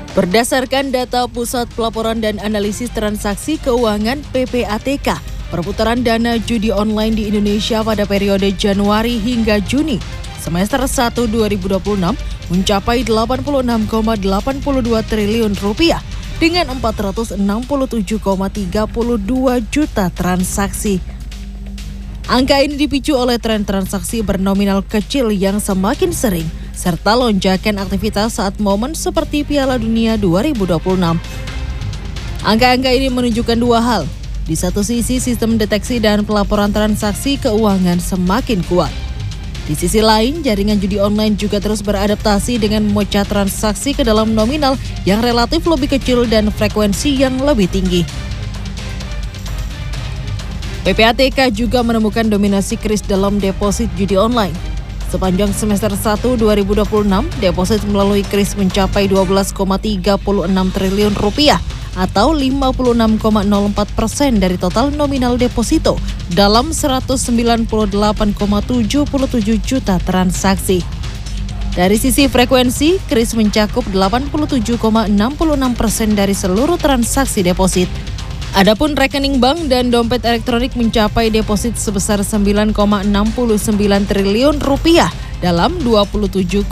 Berdasarkan data Pusat Pelaporan dan Analisis Transaksi Keuangan (PPATK), perputaran dana judi online di Indonesia pada periode Januari hingga Juni semester 1 2026 mencapai 86,82 triliun rupiah dengan 467,32 juta transaksi. Angka ini dipicu oleh tren transaksi bernominal kecil yang semakin sering, serta lonjakan aktivitas saat momen seperti Piala Dunia 2026. Angka-angka ini menunjukkan dua hal. Di satu sisi, sistem deteksi dan pelaporan transaksi keuangan semakin kuat. Di sisi lain, jaringan judi online juga terus beradaptasi dengan memecah transaksi ke dalam nominal yang relatif lebih kecil dan frekuensi yang lebih tinggi. PPATK juga menemukan dominasi kris dalam deposit judi online. Sepanjang semester 1 2026, deposit melalui kris mencapai 12,36 triliun rupiah atau 56,04% dari total nominal deposito dalam 198,77 juta transaksi. Dari sisi frekuensi, kris mencakup 87,66% dari seluruh transaksi deposit. Adapun rekening bank dan dompet elektronik mencapai deposit sebesar 9,69 triliun rupiah dalam 27,99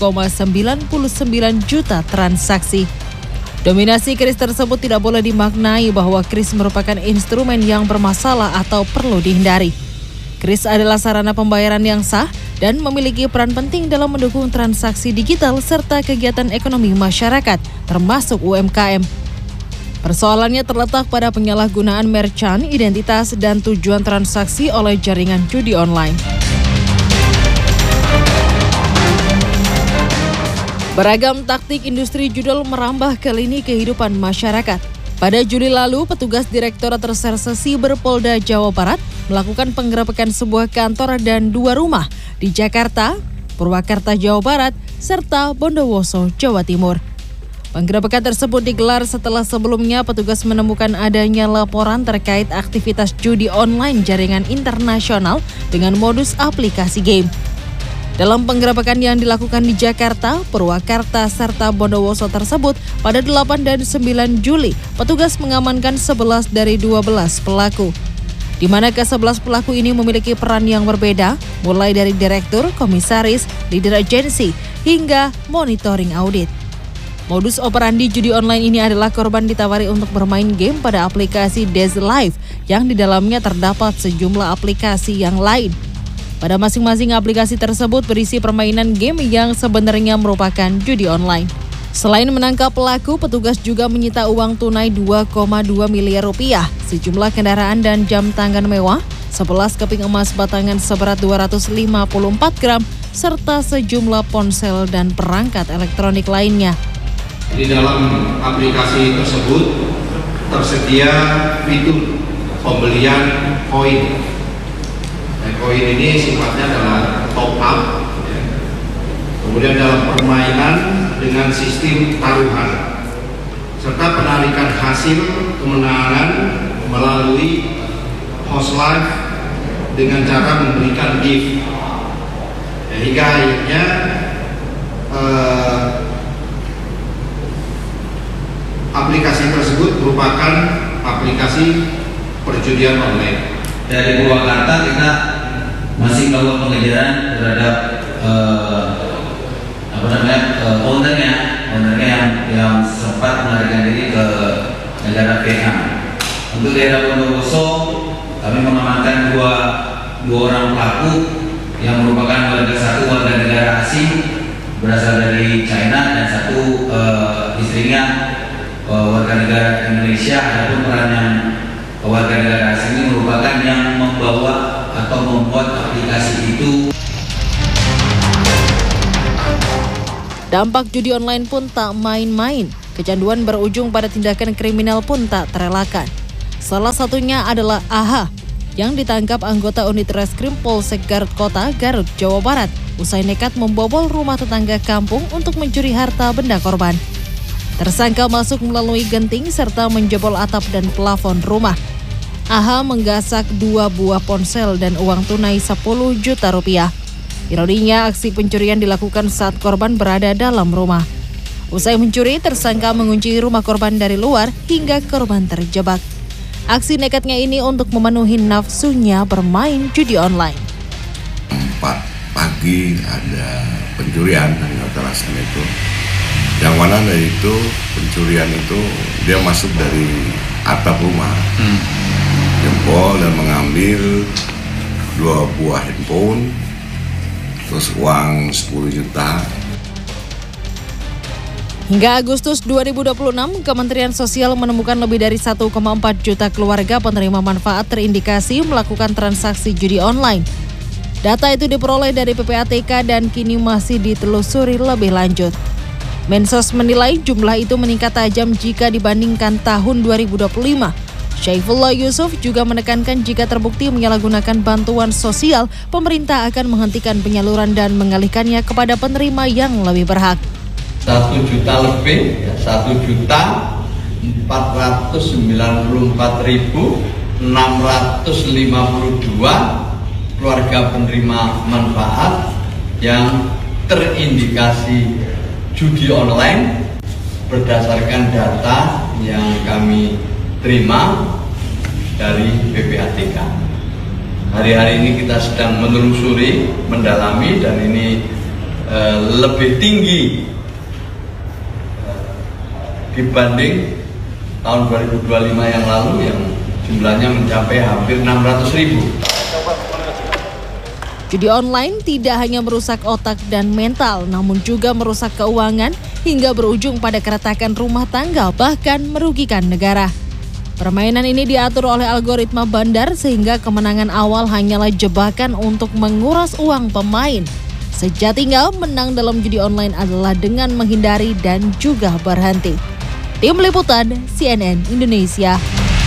juta transaksi. Dominasi kris tersebut tidak boleh dimaknai bahwa kris merupakan instrumen yang bermasalah atau perlu dihindari. Kris adalah sarana pembayaran yang sah dan memiliki peran penting dalam mendukung transaksi digital serta kegiatan ekonomi masyarakat, termasuk UMKM. Persoalannya terletak pada penyalahgunaan merchant, identitas, dan tujuan transaksi oleh jaringan judi online. Beragam taktik industri judol merambah ke lini kehidupan masyarakat. Pada Juli lalu, petugas Direktorat Reserse Siber Polda Jawa Barat melakukan penggerebekan sebuah kantor dan 2 rumah di Jakarta, Purwakarta, Jawa Barat, serta Bondowoso, Jawa Timur. Penggerebekan tersebut digelar setelah sebelumnya petugas menemukan adanya laporan terkait aktivitas judi online jaringan internasional dengan modus aplikasi game. Dalam penggerebekan yang dilakukan di Jakarta, Purwakarta, serta Bondowoso tersebut, pada 8 dan 9 Juli, petugas mengamankan 11 dari 12 pelaku. Di mana ke-11 pelaku ini memiliki peran yang berbeda, mulai dari direktur, komisaris, leader agensi, hingga monitoring audit. Modus operandi judi online ini adalah korban ditawari untuk bermain game pada aplikasi Dez Live yang di dalamnya terdapat sejumlah aplikasi yang lain. Pada masing-masing aplikasi tersebut berisi permainan game yang sebenarnya merupakan judi online. Selain menangkap pelaku, petugas juga menyita uang tunai 2,2 miliar rupiah, sejumlah kendaraan dan jam tangan mewah, 11 keping emas batangan seberat 254 gram, serta sejumlah ponsel dan perangkat elektronik lainnya. Di dalam aplikasi tersebut tersedia fitur pembelian koin. Koin ini sifatnya adalah top up. Kemudian dalam permainan dengan sistem taruhan, serta penarikan hasil kemenangan melalui host live dengan cara memberikan gift. Hingga akhirnya aplikasi tersebut merupakan aplikasi perjudian online. Dari Purwakarta kita masih melakukan pengejaran terhadap ownernya yang sempat melarikan diri ke negara Vietnam. Untuk daerah Bondowoso, kami mengamankan dua orang pelaku yang merupakan satu warga negara asing berasal dari China dan satu istrinya warga negara Indonesia. Adapun peran yang warga negara asing ini merupakan yang membawa atau membuat aplikasi itu. Dampak judi online pun tak main-main. Kecanduan berujung pada tindakan kriminal pun tak terelakkan. Salah satunya adalah AH yang ditangkap anggota unit reskrim Polsek Garut Kota, Garut, Jawa Barat, usai nekat membobol rumah tetangga kampung untuk mencuri harta benda korban. Tersangka masuk melalui genting serta menjebol atap dan plafon rumah. AH menggasak 2 buah ponsel dan uang tunai 10 juta rupiah. Ironinya, aksi pencurian dilakukan saat korban berada dalam rumah. Usai mencuri, tersangka mengunci rumah korban dari luar hingga korban terjebak. Aksi nekatnya ini untuk memenuhi nafsunya bermain judi online. 4 pagi ada pencurian dari hotel Ascent itu. Yang mana dari itu pencurian itu dia masuk dari atap rumah, jempol dan mengambil 2 buah handphone, terus uang 10 juta. Hingga Agustus 2026, Kementerian Sosial menemukan lebih dari 1,4 juta keluarga penerima manfaat terindikasi melakukan transaksi judi online. Data itu diperoleh dari PPATK dan kini masih ditelusuri lebih lanjut. Mensos menilai jumlah itu meningkat tajam jika dibandingkan tahun 2025. Syaifullah Yusuf juga menekankan jika terbukti menyalahgunakan bantuan sosial, pemerintah akan menghentikan penyaluran dan mengalihkannya kepada penerima yang lebih berhak. 1 juta lebih, 1.494.652 keluarga penerima manfaat yang terindikasi judi online berdasarkan data yang kami terima dari PPATK. Hari-hari ini kita sedang menelusuri, mendalami, dan ini lebih tinggi dibanding tahun 2025 yang lalu yang jumlahnya mencapai hampir 600.000. Judi online tidak hanya merusak otak dan mental, namun juga merusak keuangan hingga berujung pada keretakan rumah tangga, bahkan merugikan negara. Permainan ini diatur oleh algoritma bandar sehingga kemenangan awal hanyalah jebakan untuk menguras uang pemain. Sejatinya menang dalam judi online adalah dengan menghindari dan juga berhenti. Tim Liputan CNN Indonesia.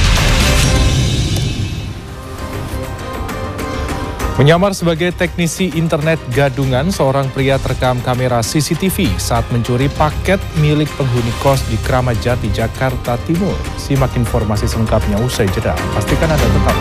Menyamar sebagai teknisi internet gadungan, seorang pria terekam kamera CCTV saat mencuri paket milik penghuni kos di Kramat Jati, Jakarta Timur. Simak informasi selengkapnya usai jeda. Pastikan Anda tetap